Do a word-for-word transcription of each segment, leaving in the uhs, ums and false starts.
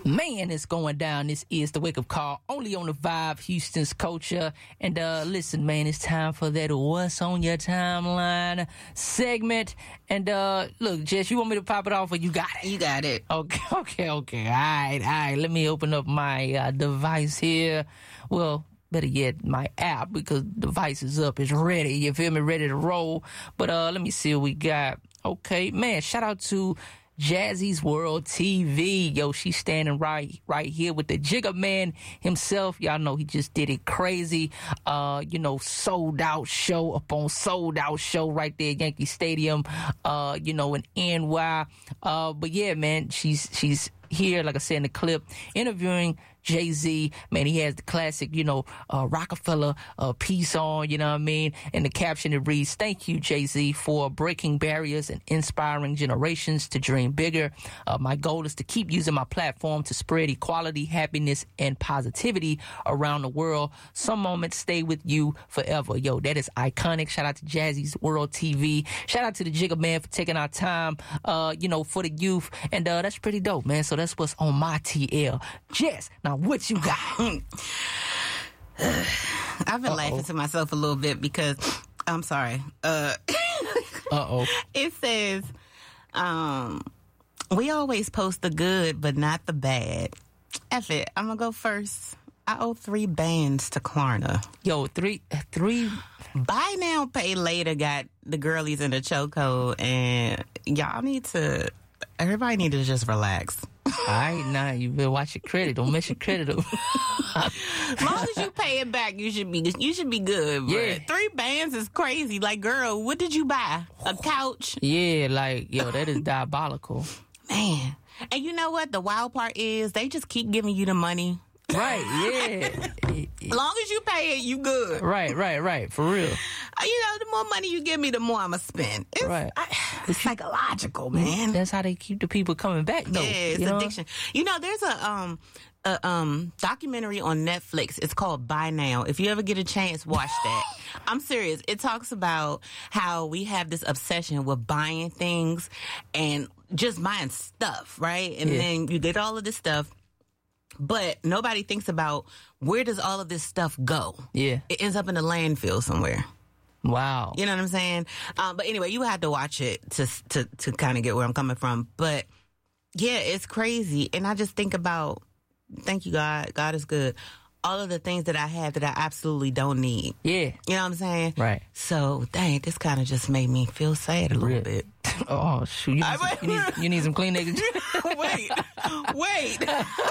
Man, it's going down. This is the Wake Up Call, only on the Vibe, Houston's Culture. And uh listen, man, it's time for that What's on Your Timeline segment. And uh look, Jess, you want me to pop it off or you got it? You got it. Okay, okay, okay. All right, all right. Let me open up my uh, device here. Well, better yet, my app, because the device is up. It's ready. You feel me? Ready to roll. But uh let me see what we got. Okay, man, shout out to Jazzy's World T V. Yo, she's standing right right here with the Jigga Man himself. Y'all know he just did it crazy. Uh, you know, sold out show upon sold out show right there at Yankee Stadium, uh, you know, in N Y. Uh, but yeah, man, she's she's here, like I said in the clip, interviewing Jay-Z. Man, he has the classic, you know, uh, Rockefeller uh, piece on, you know what I mean? And the caption, it reads, "Thank you, Jay-Z, for breaking barriers and inspiring generations to dream bigger. Uh, my goal is to keep using my platform to spread equality, happiness, and positivity around the world. Some moments stay with you forever." Yo, that is iconic. Shout out to Jazzy's World T V. Shout out to the Jigga Man for taking our time, uh, you know, for the youth. And uh, that's pretty dope, man. So that's what's on my T L. Jess, now what you got? I've been Uh-oh. laughing to myself a little bit because, I'm sorry. Uh, Uh-oh. It says, um, we always post the good, but not the bad. F it. I'm going to go first. I owe three bands to Klarna. Yo, three, three. Buy now, pay later got the girlies in the chokehold, and y'all need to, everybody need to just relax. All right, now you better watch your credit. Don't mess your credit up. As long as you pay it back, you should be you should be good. But Yeah. three bands is crazy. Like, girl, what did you buy? A couch? Yeah, like, yo, that is diabolical. Man. And you know what? The wild part is they just keep giving you the money. Right, yeah. As long as you pay it, you good. Right, right, right. For real. Uh, You know, the more money you give me, the more I'ma spend. It's, Right. I, it's psychological, man. That's how they keep the people coming back, though. Yeah, it's you know? addiction. You know, there's a um a um documentary on Netflix. It's called Buy Now. If you ever get a chance, watch that. I'm serious. It talks about how we have this obsession with buying things and just buying stuff, right? And Yeah. then you get all of this stuff, but nobody thinks about where does all of this stuff go? Yeah. It ends up in a landfill somewhere. Wow. You know what I'm saying? Um, but anyway, you had to watch it to to to kind of get where I'm coming from. But yeah, it's crazy, and I just think about, thank you, God. God is good. All of the things that I have that I absolutely don't need. Yeah. You know what I'm saying? Right. So, dang, this kind of just made me feel sad a little Real. bit. Oh, shoot. You need, I- some, you need, you need some Kleenex. wait, wait.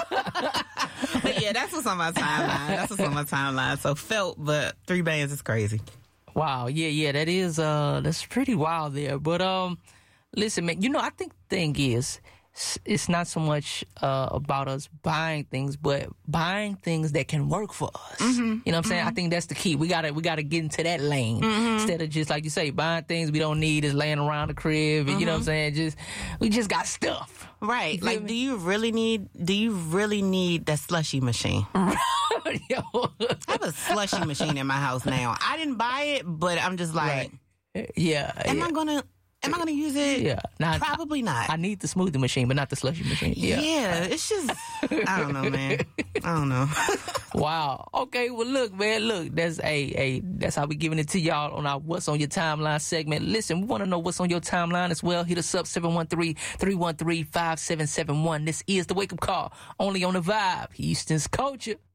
But yeah, that's what's on my timeline. That's what's on my timeline. So felt, but three bands is crazy. Wow. Yeah, yeah. That is, uh, that's pretty wild there. But, um, listen, man, you know, I think the thing is, s- it's not so much uh, about us buying things, but buying things that can work for us. You know what I'm saying? I think that's the key. We gotta we gotta get into that lane instead of just, like you say, buying things we don't need, is laying around the crib. And, you know what I'm saying? Just we just got stuff. Right. You feel Like, me? do you really need, do you really need that slushy machine? Yo. I have a slushy machine in my house now. I didn't buy it, but I'm just like, Right. Yeah. am yeah. I gonna, am I gonna use it? Yeah. Now, Probably not. I need the smoothie machine, but not the slushy machine. yeah. Yeah. It's just, I don't know, man. I don't know. Wow. Okay. Well, look, man. Look, that's a a that's how we giving it to y'all on our What's on Your Timeline segment. Listen, we want to know what's on your timeline as well. Hit us up seven one three, three one three, five seven seven one. This is the Wake Up Call, only on the Vibe, Houston's Culture.